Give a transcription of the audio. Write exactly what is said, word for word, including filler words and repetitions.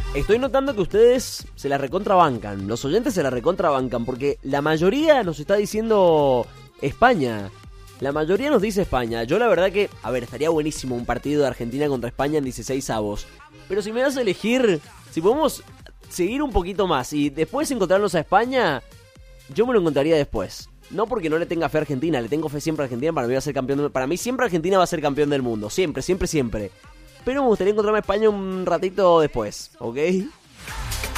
Estoy notando que ustedes se la recontrabancan, los oyentes se la recontrabancan, porque la mayoría nos está diciendo España. La mayoría nos dice España. Yo la verdad que, a ver, estaría buenísimo un partido de Argentina contra España en dieciséis avos. Pero si me das a elegir, si podemos seguir un poquito más y después encontrarnos a España, yo me lo encontraría después. No porque no le tenga fe a Argentina, le tengo fe siempre a Argentina, para mí va a ser campeón del, para mí siempre Argentina va a ser campeón del mundo, siempre, siempre, siempre. Pero me gustaría encontrarme a España un ratito después, ¿ok?